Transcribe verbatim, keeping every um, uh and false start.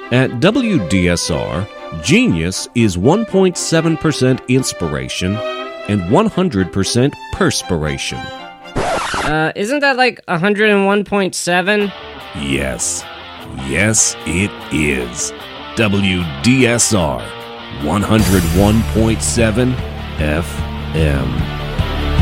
At W D S R, genius is one point seven percent inspiration and one hundred percent perspiration. Uh, isn't that like one hundred one point seven? Yes. Yes, it is. W D S R, one hundred one point seven F M.